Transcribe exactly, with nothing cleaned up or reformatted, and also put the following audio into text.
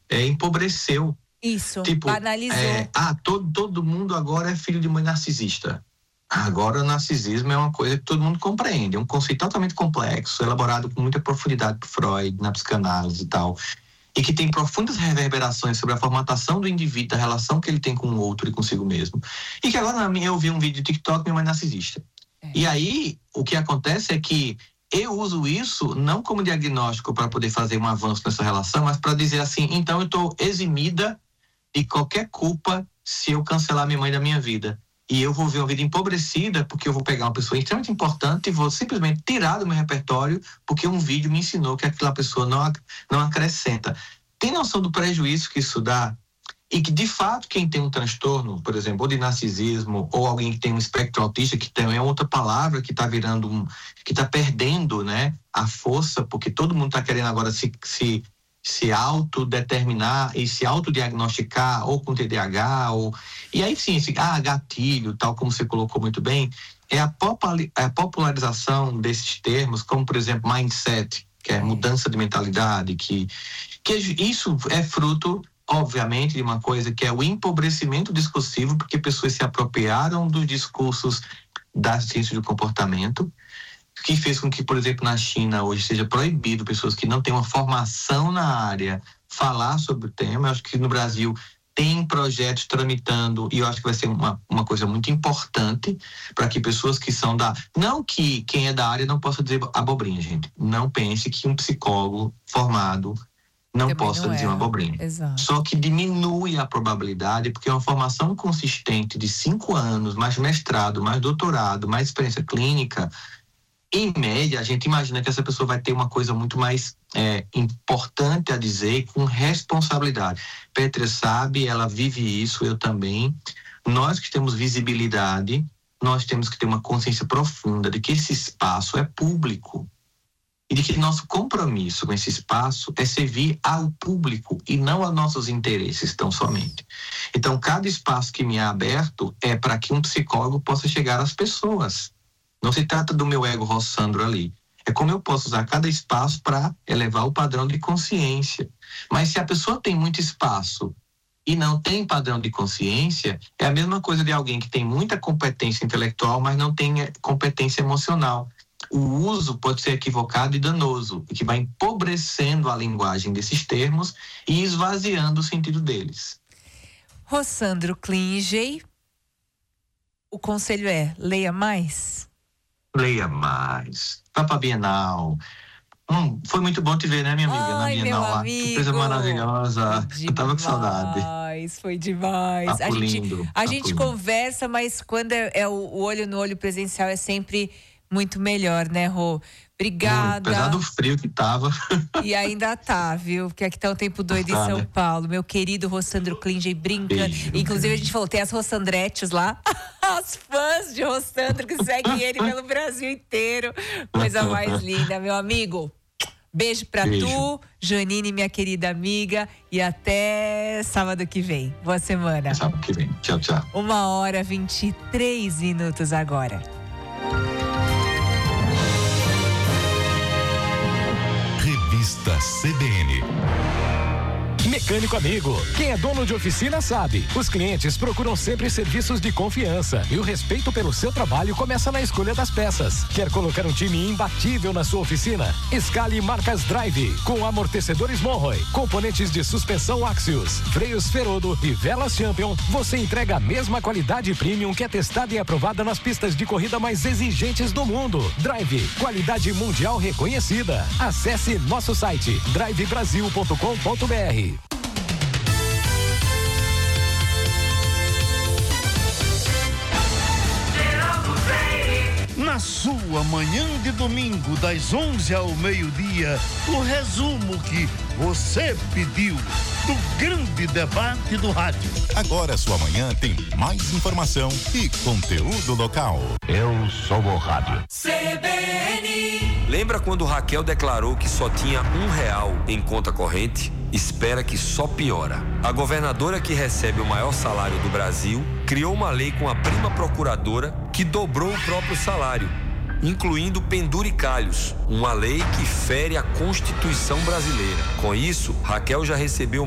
é, empobreceu. Isso, tipo, banalizou. É, ah, todo, todo mundo agora é filho de mãe narcisista. Agora o narcisismo é uma coisa que todo mundo compreende, é um conceito totalmente complexo, elaborado com muita profundidade por Freud, na psicanálise e tal, e que tem profundas reverberações sobre a formatação do indivíduo, da relação que ele tem com o outro e consigo mesmo. E que agora, na minha, eu vi um vídeo de TikTok, minha mãe é narcisista. É. E aí, o que acontece é que eu uso isso não como diagnóstico para poder fazer um avanço nessa relação, mas para dizer assim, então eu estou eximida de qualquer culpa se eu cancelar minha mãe da minha vida. E eu vou ver uma vida empobrecida porque eu vou pegar uma pessoa extremamente importante e vou simplesmente tirar do meu repertório porque um vídeo me ensinou que aquela pessoa não, não acrescenta. Tem noção do prejuízo que isso dá? E que, de fato, quem tem um transtorno, por exemplo, ou de narcisismo, ou alguém que tem um espectro autista, que também é outra palavra que está virando, um, que está perdendo, né, a força, porque todo mundo está querendo agora se... se se autodeterminar e se autodiagnosticar ou com T D A H ou... e aí sim, esse, ah, gatilho, tal como você colocou muito bem, é a, populi... a popularização desses termos, como por exemplo mindset, que é mudança de mentalidade, que, que isso é fruto, obviamente, de uma coisa que é o empobrecimento discursivo, porque pessoas se apropriaram dos discursos da ciência do comportamento, que fez com que, por exemplo, na China hoje seja proibido pessoas que não têm uma formação na área falar sobre o tema. Eu acho que no Brasil tem projetos tramitando e eu acho que vai ser uma, uma coisa muito importante para que pessoas que são da... Não que quem é da área não possa dizer abobrinha, gente. Não pense que um psicólogo formado não Também possa não dizer é. uma abobrinha. Exato. Só que diminui a probabilidade, porque uma formação consistente de cinco anos, mais mestrado, mais doutorado, mais experiência clínica... Em média, a gente imagina que essa pessoa vai ter uma coisa muito mais é, importante a dizer, com responsabilidade. Petra sabe, ela vive isso, eu também. Nós que temos visibilidade, nós temos que ter uma consciência profunda de que esse espaço é público e de que nosso compromisso com esse espaço é servir ao público e não aos nossos interesses tão somente. Então, cada espaço que me é aberto é para que um psicólogo possa chegar às pessoas. Não se trata do meu ego roçando ali. É como eu posso usar cada espaço para elevar o padrão de consciência. Mas se a pessoa tem muito espaço e não tem padrão de consciência, é a mesma coisa de alguém que tem muita competência intelectual, mas não tem competência emocional. O uso pode ser equivocado e danoso, que vai empobrecendo a linguagem desses termos e esvaziando o sentido deles. Rossandro Klingey, o conselho é: leia mais? Leia mais. Vá pra Bienal. Hum, foi muito bom te ver, né, minha amiga? Ai, na Bienal. meu lá. amigo. Que coisa maravilhosa. Foi Eu tava com saudade. Foi demais. Tá a gente, lindo, a tá gente lindo. conversa, mas quando é, é o, o olho no olho presencial é sempre muito melhor, né, Rô? Obrigada. Apesar do frio que tava. E ainda tá, viu? Porque aqui tá um tempo doido Tá, em São né? Paulo. Meu querido Rossandro Klingey brinca. Beijo. Inclusive, a gente falou, tem as Rossandretes lá. As fãs de Rossandro que seguem ele pelo Brasil inteiro. Coisa mais linda, meu amigo. Beijo pra Beijo. tu, Janine, minha querida amiga. E até sábado que vem. Boa semana. Sábado que vem. Tchau, tchau. Uma hora, vinte e três minutos agora. Revista C B N. Mecânico amigo, quem é dono de oficina sabe. Os clientes procuram sempre serviços de confiança e o respeito pelo seu trabalho começa na escolha das peças. Quer colocar um time imbatível na sua oficina? Escale marcas Drive, com amortecedores Monroe, componentes de suspensão Axios, freios Ferodo e velas Champion. Você entrega a mesma qualidade premium que é testada e aprovada nas pistas de corrida mais exigentes do mundo. Drive, qualidade mundial reconhecida. Acesse nosso site drive brasil ponto com ponto b r. Na sua manhã de domingo, das onze ao meio-dia, o resumo que você pediu do grande debate do rádio. Agora sua manhã tem mais informação e conteúdo local. Eu sou o rádio. C B N. Lembra quando Raquel declarou que só tinha um real em conta corrente? Espera que só piora. A governadora que recebe o maior salário do Brasil criou uma lei com a prima procuradora que dobrou o próprio salário, incluindo penduricalhos, uma lei que fere a Constituição brasileira. Com isso, Raquel já recebeu